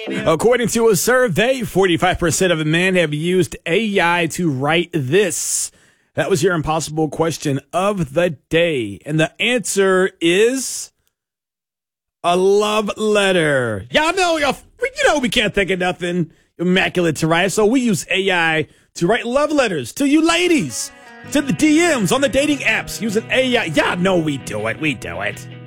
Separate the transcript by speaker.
Speaker 1: According to a survey, 45% of men have used AI to write this. That was your impossible question of the day. And the answer is a love letter. Y'all know, we can't think of nothing immaculate to write, so we use AI to write love letters to you ladies, to the DMs on the dating apps using AI. Y'all know we do it. We do it.